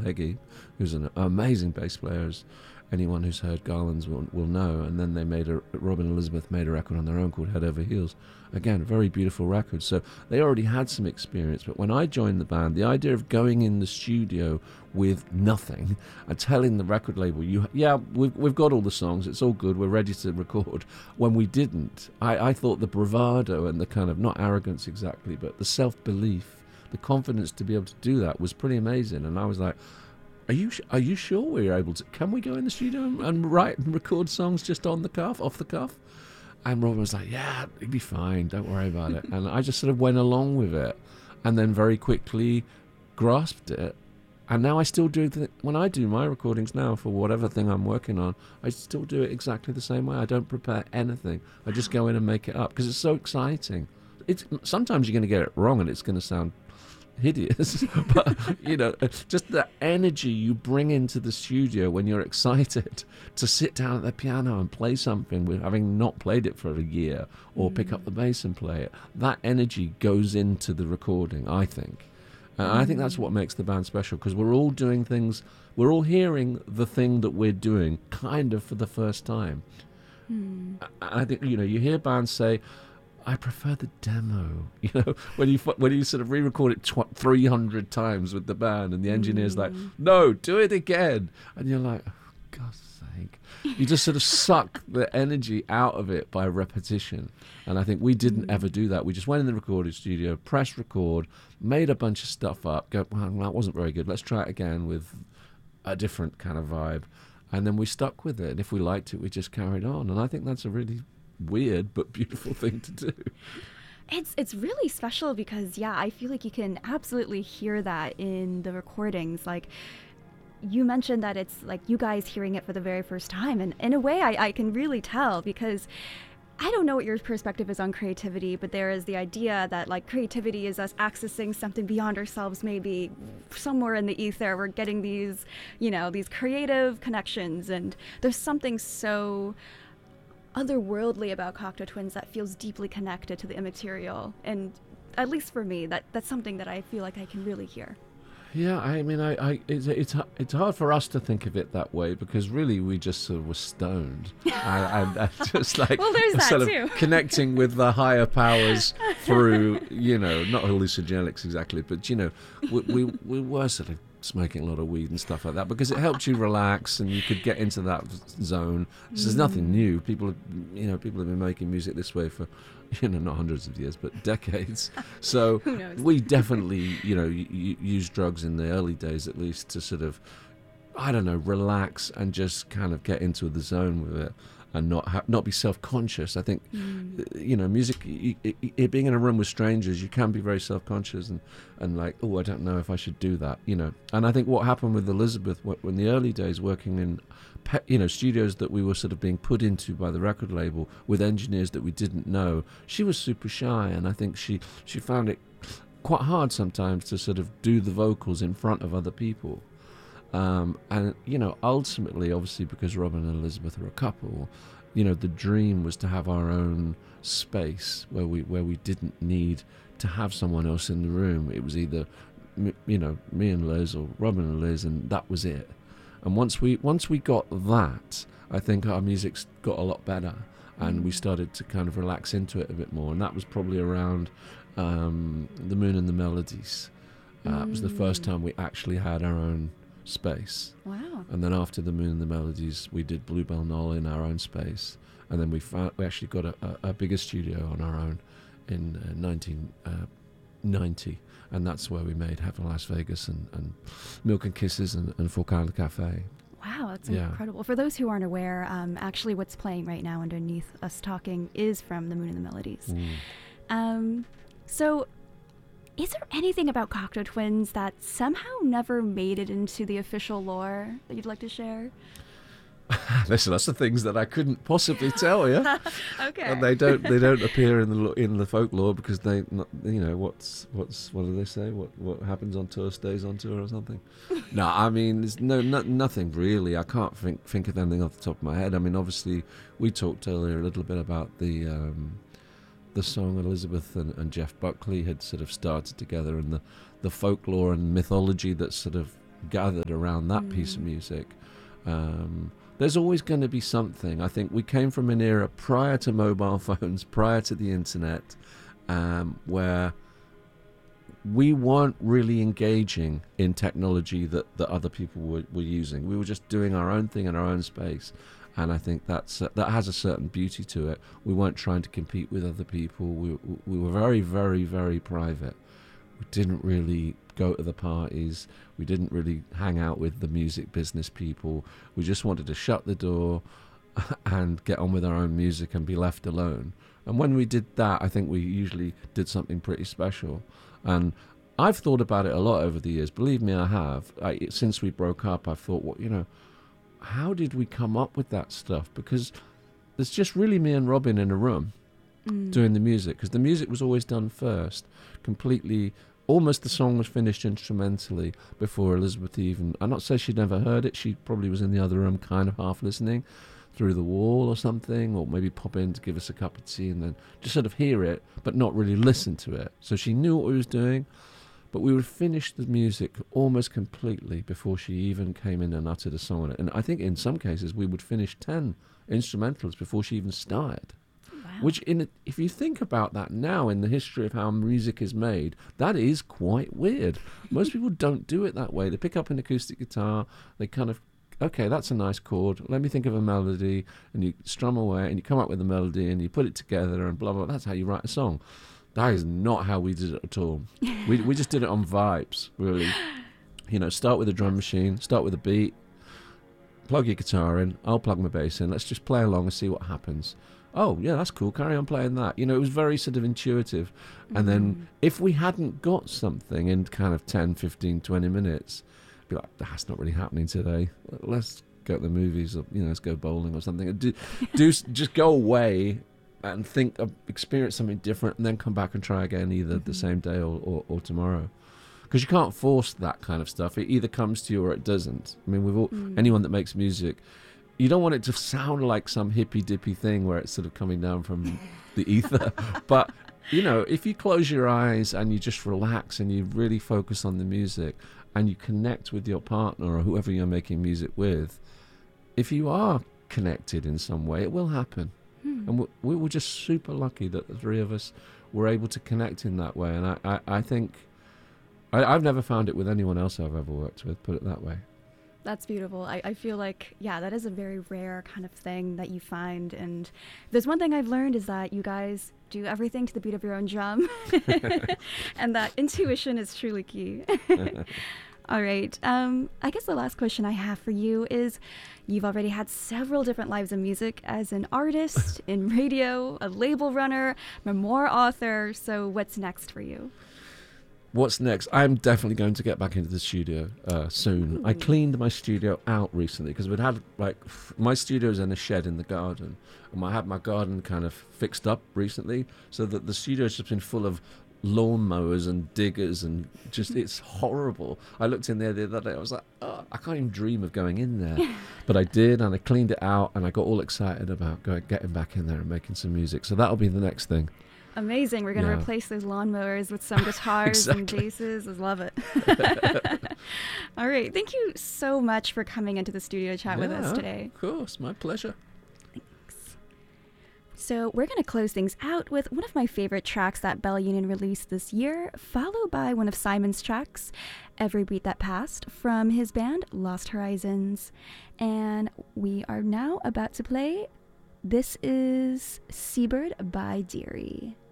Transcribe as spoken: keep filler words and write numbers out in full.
Heggie, who's an amazing bass player, as anyone who's heard Garlands will, will know. And then they made a Robin Elizabeth made a record on their own called Head Over Heels. Again, a very beautiful record. So they already had some experience. But when I joined the band, the idea of going in the studio with nothing and telling the record label, "You, yeah, we've we've got all the songs. It's all good. We're ready to record." When we didn't, I, I thought the bravado and the kind of, not arrogance exactly, but the self-belief, the confidence to be able to do that was pretty amazing. And I was like, Are you are you sure we're able to? Can we go in the studio and, and write and record songs just on the cuff, off the cuff? And Robin was like, "Yeah, it'd be fine. Don't worry about it." And I just sort of went along with it, and then very quickly grasped it. And now I still do the, when I do my recordings now for whatever thing I'm working on, I still do it exactly the same way. I don't prepare anything. I just go in and make it up because it's so exciting. It's sometimes you're going to get it wrong and it's going to sound hideous, but you know, just the energy you bring into the studio when you're excited to sit down at the piano and play something with having not played it for a year, or mm. pick up the bass and play it. That energy goes into the recording, I think. And mm. I think that's what makes the band special, because we're all doing things, we're all hearing the thing that we're doing kind of for the first time. Mm. I think, you know, you hear bands say, "I prefer the demo," you know, when you when you sort of re-record it tw- three hundred times with the band, and the engineer's mm. like, "No, do it again," and you're like, "Oh, God's sake!" You just sort of suck the energy out of it by repetition. And I think we didn't mm. ever do that. We just went in the recording studio, pressed record, made a bunch of stuff up, go, "Well, that wasn't very good. Let's try it again with a different kind of vibe," and then we stuck with it. And if we liked it, we just carried on. And I think that's a really weird but beautiful thing to do. It's it's really special because, yeah, I feel like you can absolutely hear that in the recordings. Like, you mentioned that it's like you guys hearing it for the very first time, and in a way I, I can really tell, because I don't know what your perspective is on creativity, but there is the idea that like creativity is us accessing something beyond ourselves, maybe somewhere in the ether. We're getting these, you know, these creative connections, and there's something so otherworldly about Cocteau Twins that feels deeply connected to the immaterial, and at least for me, that that's something that I feel like I can really hear. Yeah, I mean, I, I it's, it's it's hard for us to think of it that way, because really we just sort of were stoned. I, I, I just like well, there's that sort of too. connecting with the higher powers through, you know, not hallucinogenics exactly, but you know, we we, we were sort of smoking a lot of weed and stuff like that, because it helped you relax and you could get into that zone. This is mm. nothing new. People, have, you know, people have been making music this way for, you know, not hundreds of years, but decades. So we definitely, you know, y- y- used drugs in the early days, at least, to sort of, I don't know, relax and just kind of get into the zone with it. And not ha- not be self-conscious. I think, mm. you know, music, y- y- y- being in a room with strangers, you can be very self-conscious and, and like, oh, I don't know if I should do that, you know. And I think what happened with Elizabeth, what, in the early days, working in, pe- you know, studios that we were sort of being put into by the record label with engineers that we didn't know, she was super shy, and I think she, she found it quite hard sometimes to sort of do the vocals in front of other people. Um, and, you know, ultimately, obviously, because Robin and Elizabeth are a couple, you know, the dream was to have our own space where we where we didn't need to have someone else in the room. It was either, you know, me and Liz or Robin and Liz, and that was it. And once we once we got that, I think our music's got a lot better, and we started to kind of relax into it a bit more. And that was probably around um, The Moon and the Melodies. Uh, mm. It was the first time we actually had our own space. Wow. And then after The Moon and the Melodies, we did Bluebell Knoll in our own space, and then we found we actually got a, a, a bigger studio on our own in uh, nineteen ninety, and that's where we made Heaven Las Vegas and, and Milk and Kisses and, and Four Color Cafe. Wow, that's yeah. incredible. For those who aren't aware, um, actually what's playing right now underneath us talking is from The Moon and the Melodies. Mm. Um, so is there anything about Cocteau Twins that somehow never made it into the official lore that you'd like to share? Listen, that's the things that I couldn't possibly tell you. Okay. And they don't they don't appear in the lo- in the folklore because they not, you know what's what's what do they say? What what happens on tour stays on tour or something? No, I mean there's no, no nothing really. I can't think think of anything off the top of my head. I mean, obviously we talked earlier a little bit about the um, the song Elizabeth and, and Jeff Buckley had sort of started together, and the the folklore and mythology that sort of gathered around that mm. piece of music. Um, there's always going to be something. I think we came from an era prior to mobile phones, prior to the internet, um, where we weren't really engaging in technology that, that other people were, were using. We were just doing our own thing in our own space. And I think that's uh, that has a certain beauty to it. We weren't trying to compete with other people. We we were very, very, very private. We didn't really go to the parties. We didn't really hang out with the music business people. We just wanted to shut the door and get on with our own music and be left alone. And when we did that, I think we usually did something pretty special. And I've thought about it a lot over the years. Believe me, I have. I, since we broke up, I've thought, well, you know, how did we come up with that stuff? Because there's just really me and Robin in a room mm. doing the music, because the music was always done first, completely, almost the song was finished instrumentally before Elizabeth even, I'm not saying she'd never heard it, she probably was in the other room kind of half listening through the wall or something, or maybe pop in to give us a cup of tea and then just sort of hear it, but not really listen to it. So she knew what we was doing. But we would finish the music almost completely before she even came in and uttered a song on it. And I think in some cases we would finish ten instrumentals before she even started. Wow. Which, in if you think about that now in the history of how music is made, that is quite weird. Most people don't do it that way. They pick up an acoustic guitar, they kind of, okay, that's a nice chord, let me think of a melody, and you strum away and you come up with a melody and you put it together and blah, blah, blah. That's how you write a song. That is not how we did it at all. We we just did it on vibes, really. You know, start with a drum machine, start with a beat, plug your guitar in, I'll plug my bass in, let's just play along and see what happens. Oh, yeah, that's cool, carry on playing that. You know, it was very sort of intuitive. Mm. And then if we hadn't got something in kind of ten, fifteen, twenty minutes, be like, that's not really happening today. Let's go to the movies, or, you know, let's go bowling or something. Do, do just go away and think, uh, experience something different, and then come back and try again either mm-hmm. the same day or, or, or tomorrow. Because you can't force that kind of stuff. It either comes to you or it doesn't. I mean, we've all, mm. anyone that makes music, you don't want it to sound like some hippy-dippy thing where it's sort of coming down from the ether. But, you know, if you close your eyes and you just relax and you really focus on the music and you connect with your partner or whoever you're making music with, if you are connected in some way, it will happen. And we, we were just super lucky that the three of us were able to connect in that way. And I, I, I think I, I've never found it with anyone else I've ever worked with, put it that way. That's beautiful. I, I feel like, yeah, that is a very rare kind of thing that you find. And there's one thing I've learned is that you guys do everything to the beat of your own drum. And that intuition is truly key. All right. Um, I guess the last question I have for you is, you've already had several different lives in music as an artist, in radio, a label runner, memoir author. So what's next for you? What's next? I'm definitely going to get back into the studio uh, soon. Ooh. I cleaned my studio out recently because we'd had, like, f- my studio's in a shed in the garden. And I had my garden kind of fixed up recently, so that the studio's just been full of lawnmowers and diggers and just, it's horrible. I looked in there the other day, I was like, oh, I can't even dream of going in there. But I did, and I cleaned it out, and I got all excited about going, getting back in there and making some music. So that'll be the next thing. Amazing. We're going to yeah. replace those lawnmowers with some guitars exactly. and basses. I love it. All right. Thank you so much for coming into the studio chat yeah, with us today. Of course. My pleasure. So we're going to close things out with one of my favorite tracks that Bell Union released this year, followed by one of Simon's tracks, Every Beat That Passed, from his band Lost Horizons. And we are now about to play This Is Seabird by Deary.